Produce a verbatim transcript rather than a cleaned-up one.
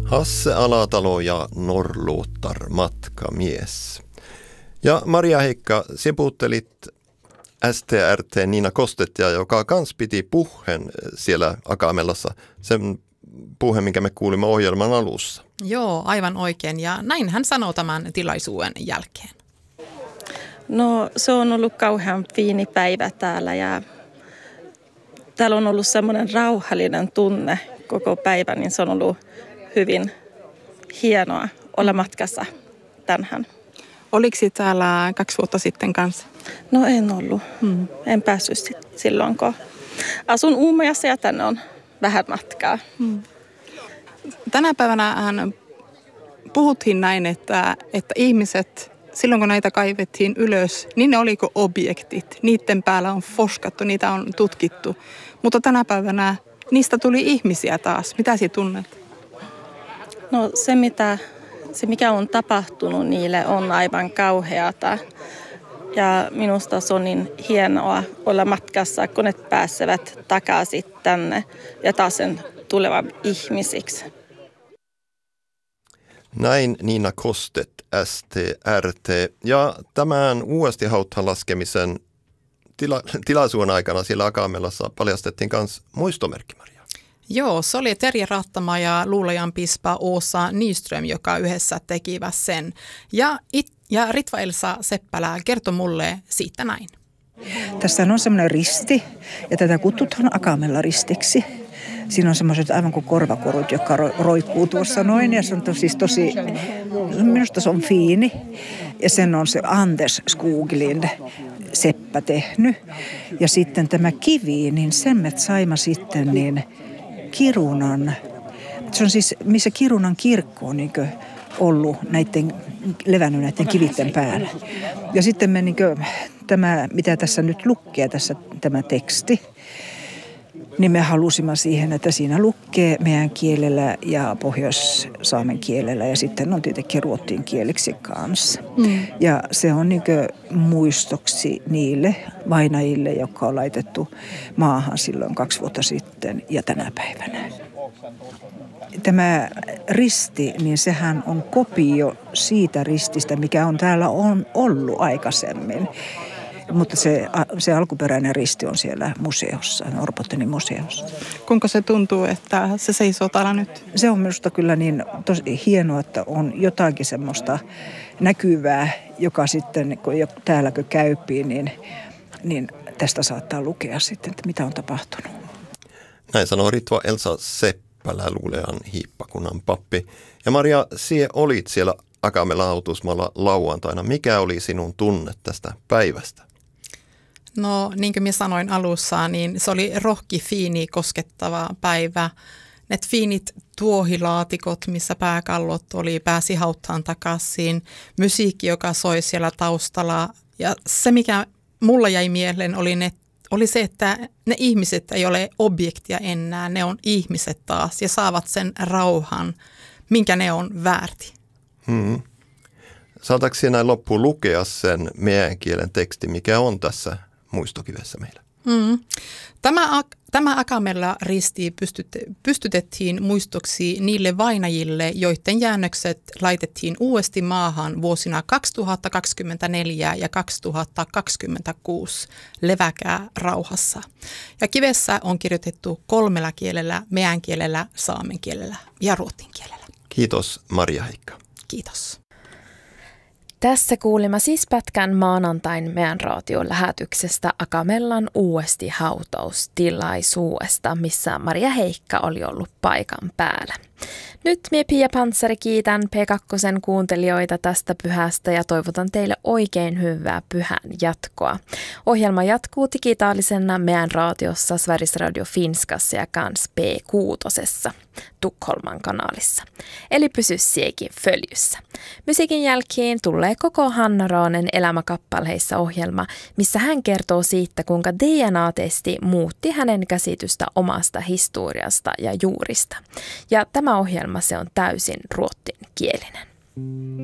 Hasse Alatalo ja Norrluottar matkamies. Ja Maria-Heikka, sinä puhuttelit S T R T Niina Kostettia, joka kans piti puheen siellä Akamelassa, sen puheen, minkä me kuulimme ohjelman alussa. Joo, aivan oikein. Ja näin hän sanoo tämän tilaisuuden jälkeen. No se on ollut kauhean fiini päivä täällä ja täällä on ollut semmoinen rauhallinen tunne koko päivän, niin se on ollut hyvin hienoa olla matkassa tänään. Oliko täällä kaksi vuotta sitten kanssa? No en ollut. Hmm. En päässyt silloin, kun asun Uumajassa ja tänne on vähän matkaa. Hmm. Tänä päivänä hän puhuttiin näin, että, että ihmiset, silloin kun näitä kaivettiin ylös, niin ne oliko objektit. Niiden päällä on foskattu, niitä on tutkittu. Mutta tänä päivänä niistä tuli ihmisiä taas. Mitä sinä tunnet? No se, mitä, se mikä on tapahtunut niille on aivan kauheata. Ja minusta se on niin hienoa olla matkassa, kun ne pääsevät takaisin tänne ja taas sen tulevan ihmisiksi. Näin Niina Kostet, S T R T. Ja tämän uudesti hautaan laskemisen tila, tilaisuuden aikana siellä Akamelassa paljastettiin myös muistomerkki, Maria. Joo, se oli Terje Rattama ja luulajan piispa Åsa Nyström, joka yhdessä tekivät sen. Ja, it, ja Ritva-Elsa Seppälä kertoi mulle siitä näin. Tässä on semmoinen risti ja tätä kutsutaan Akamella ristiksi. Siinä on semmoiset aivan kuin korvakorut, jotka roikkuu tuossa noin ja se on siis tosi, minusta se on fiini. Ja sen on se Anders Skoglind Seppä tehnyt. Ja sitten tämä kivi, niin sen me saimme sitten niin Kirunan, se on siis missä Kirunan kirkko on niin ollut näiden, levännyt näiden kivitten päällä. Ja sitten me niin kuin, tämä, mitä tässä nyt lukee, tässä tämä teksti, niin me halusimme siihen, että siinä lukee meidän kielellä ja pohjois-saamen kielellä ja sitten on tietenkin ruotsin kieliksi kanssa. Mm. Ja se on niin kuin muistoksi niille vainajille, jotka on laitettu maahan silloin kaksi vuotta sitten ja tänä päivänä. Tämä risti, niin sehän on kopio siitä rististä, mikä on täällä on ollut aikaisemmin. Mutta se, se alkuperäinen risti on siellä museossa, Orpottenin museossa. Kuinka se tuntuu, että se seisoo täällä nyt? Se on minusta kyllä niin tosi hienoa, että on jotakin semmoista näkyvää, joka sitten, kun täälläkö käypii, niin, niin tästä saattaa lukea sitten, että mitä on tapahtunut. Näin sanoo Ritva-Elsa Seppälä, luulean hiippakunnan pappi. Ja Maria, sinä olit siellä Akamella hautuusmaalla lauantaina. Mikä oli sinun tunne tästä päivästä? No niin kuin minä sanoin alussa, niin se oli rohki, fiini, koskettava päivä. Ne fiinit tuohilaatikot, missä pääkallot oli, pääsi hautaan takaisin. Musiikki, joka soi siellä taustalla. Ja se, mikä mulla jäi mieleen, oli, ne, oli se, että ne ihmiset ei ole objektia enää. Ne on ihmiset taas ja saavat sen rauhan, minkä ne on väärti. Hmm. Saataanko sinä näin loppuun lukea sen meidän kielen teksti, mikä on tässä muistokivessä meillä? Hmm. Tämä, tämä Akamella risti pystyt, pystytettiin muistoksi niille vainajille, joiden jäännökset laitettiin uudesti maahan vuosina kaksituhattakaksikymmentäneljä ja kaksituhattakaksikymmentäkuusi. Leväkää rauhassa. Ja kivessä on kirjoitettu kolmella kielellä, meidän kielellä, saamen kielellä ja ruotsin kielellä. Kiitos Maria-Heikka. Kiitos. Tässä kuulimme siis pätkän maanantain meidän raation lähetyksestä Akamellan uudesti hautaustilaisuudesta, missä Maria-Heikka oli ollut paikan päällä. Nyt minä Pia Pantsari kiitän P kaksi kuuntelijoita tästä pyhästä ja toivotan teille oikein hyvää pyhän jatkoa. Ohjelma jatkuu digitaalisena meidän raatiossa Sveriges Radio Finskassa ja kans P kuutosessa Tukholman kanaalissa. Eli pysy siekin följyssä. Musiikin jälkeen tulee koko Hanna Raanen elämäkappaleissa ohjelma, missä hän kertoo siitä, kuinka D N A-testi muutti hänen käsitystä omasta historiasta ja juurista. Ja tämä ohjelma se on täysin ruotsinkielinen.